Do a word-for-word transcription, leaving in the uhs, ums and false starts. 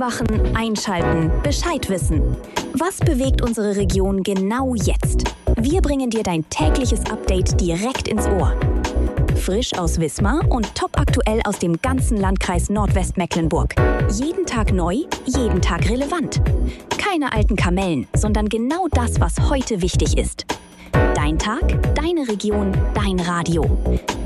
Aufwachen, einschalten, Bescheid wissen. Was bewegt unsere Region genau jetzt? Wir bringen dir dein tägliches Update direkt ins Ohr. Frisch aus Wismar und top aktuell aus dem ganzen Landkreis Nordwestmecklenburg. Jeden Tag neu, jeden Tag relevant. Keine alten Kamellen, sondern genau das, was heute wichtig ist. Dein Tag, deine Region, dein Radio.